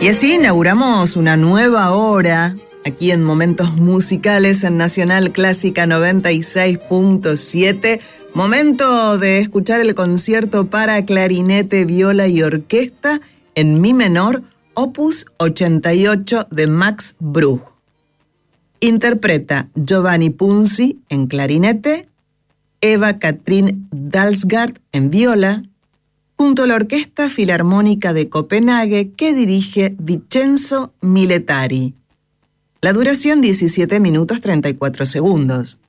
Y así inauguramos una nueva hora aquí en Momentos Musicales en Nacional Clásica 96.7. Momento de escuchar el concierto para clarinete, viola y orquesta en mi menor, opus 88 de Max Bruch. Interpreta Giovanni Punzi en clarinete, Eva Katrin Dalsgaard en viola, junto a la Orquesta Filarmónica de Copenhague que dirige Vincenzo Milletari. La duración 17 minutos 34 segundos.